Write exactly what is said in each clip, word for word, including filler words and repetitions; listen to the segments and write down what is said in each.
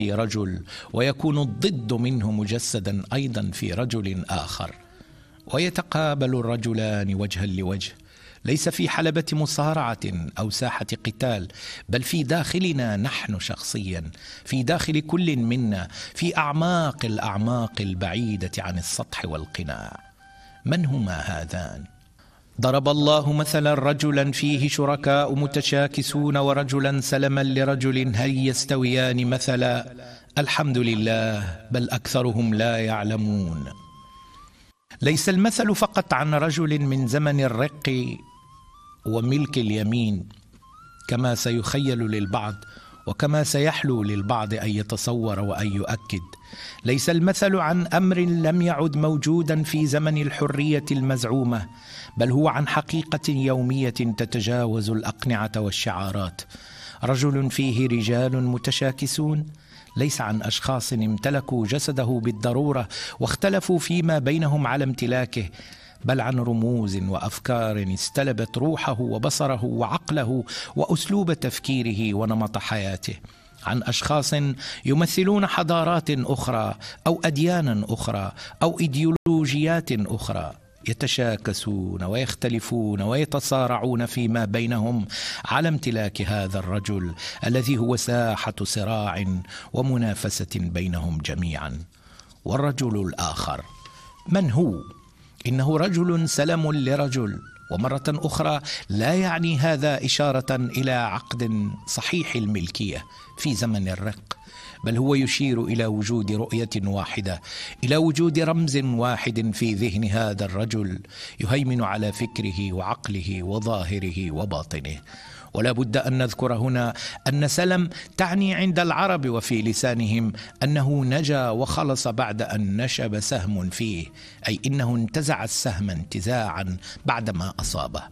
رجل، ويكون الضد منه مجسدا أيضا في رجل آخر، ويتقابل الرجلان وجها لوجه، ليس في حلبة مصارعة أو ساحة قتال، بل في داخلنا نحن شخصيا، في داخل كل منا، في أعماق الأعماق البعيدة عن السطح والقناع. من هما هذان؟ ضرب الله مثلا رجلا فيه شركاء متشاكسون ورجلا سلما لرجل هل يستويان مثلا؟ الحمد لله، بل أكثرهم لا يعلمون. ليس المثل فقط عن رجل من زمن الرق وملك اليمين كما سيخيل للبعض وكما سيحلو للبعض أن يتصور وأن يؤكد. ليس المثل عن أمر لم يعد موجودا في زمن الحرية المزعومة، بل هو عن حقيقة يومية تتجاوز الأقنعة والشعارات. رجل فيه رجال متشاكسون ليس عن أشخاص امتلكوا جسده بالضرورة واختلفوا فيما بينهم على امتلاكه، بل عن رموز وأفكار استلبت روحه وبصره وعقله وأسلوب تفكيره ونمط حياته، عن أشخاص يمثلون حضارات أخرى أو أديانا أخرى أو إيديولوجيات أخرى، يتشاكسون ويختلفون ويتصارعون فيما بينهم على امتلاك هذا الرجل الذي هو ساحة صراع ومنافسة بينهم جميعا. والرجل الآخر من هو؟ إنه رجل سلم لرجل، ومرة أخرى لا يعني هذا إشارة إلى عقد صحيح الملكية في زمن الرق، بل هو يشير إلى وجود رؤية واحدة، إلى وجود رمز واحد في ذهن هذا الرجل يهيمن على فكره وعقله وظاهره وباطنه. ولا بد أن نذكر هنا أن سلم تعني عند العرب وفي لسانهم أنه نجا وخلص بعد أن نشب سهم فيه، أي إنه انتزع السهم انتزاعا بعدما أصابه.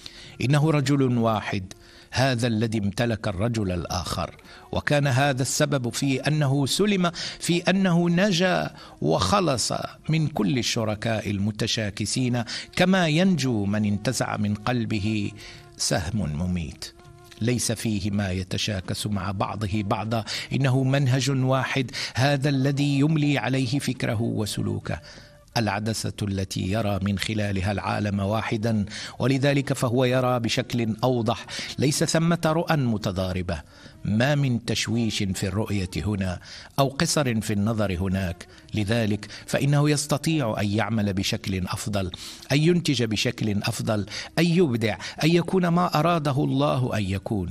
إنه رجل واحد، هذا الذي امتلك الرجل الآخر، وكان هذا السبب في أنه سلم، في أنه نجا وخلص من كل الشركاء المتشاكسين، كما ينجو من انتزع من قلبه سهم مميت. ليس فيه ما يتشاكس مع بعضه بعضا، إنه منهج واحد، هذا الذي يملي عليه فكره وسلوكه، العدسة التي يرى من خلالها العالم واحدا، ولذلك فهو يرى بشكل أوضح. ليس ثمة رؤى متضاربة، ما من تشويش في الرؤية هنا أو قصر في النظر هناك، لذلك فإنه يستطيع أن يعمل بشكل أفضل، أن ينتج بشكل أفضل، أن يبدع، أن يكون ما أراده الله أن يكون.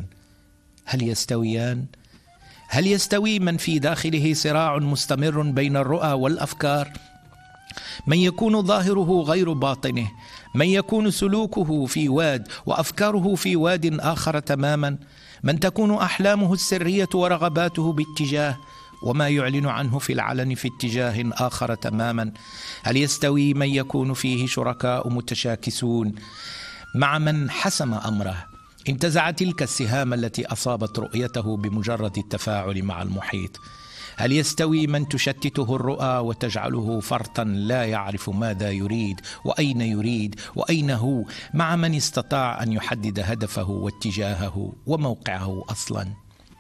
هل يستويان؟ هل يستوي من في داخله صراع مستمر بين الرؤى والأفكار؟ من يكون ظاهره غير باطنه، من يكون سلوكه في واد وأفكاره في واد آخر تماما، من تكون أحلامه السرية ورغباته باتجاه وما يعلن عنه في العلن في اتجاه آخر تماما. هل يستوي من يكون فيه شركاء متشاكسون مع من حسم أمره، انتزع تلك السهام التي أصابت رؤيته بمجرد التفاعل مع المحيط؟ هل يستوي من تشتته الرؤى وتجعله فرطا لا يعرف ماذا يريد وأين يريد وأين هو، مع من استطاع أن يحدد هدفه واتجاهه وموقعه أصلا؟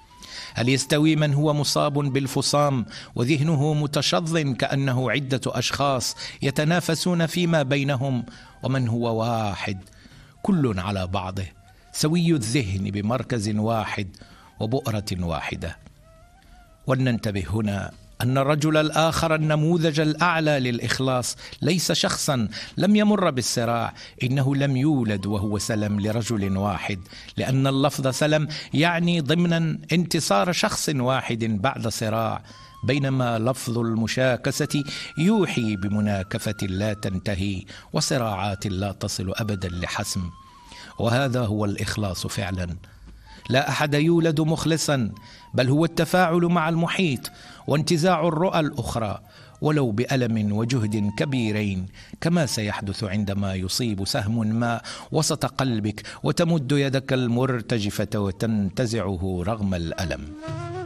هل يستوي من هو مصاب بالفصام وذهنه متشظ كأنه عدة أشخاص يتنافسون فيما بينهم، ومن هو واحد كل على بعضه، سوي الذهن بمركز واحد وبؤرة واحدة؟ ولننتبه هنا أن الرجل الآخر النموذج الأعلى للإخلاص ليس شخصا لم يمر بالصراع، إنه لم يولد وهو سلم لرجل واحد، لأن اللفظ سلم يعني ضمنا انتصار شخص واحد بعد صراع، بينما لفظ المشاكسة يوحي بمناكفة لا تنتهي وصراعات لا تصل أبدا لحسم. وهذا هو الإخلاص فعلا. لا أحد يولد مخلصا، بل هو التفاعل مع المحيط وانتزاع الرؤى الأخرى ولو بألم وجهد كبيرين، كما سيحدث عندما يصيب سهم ما وسط قلبك وتمد يدك المرتجفة وتنتزعه رغم الألم.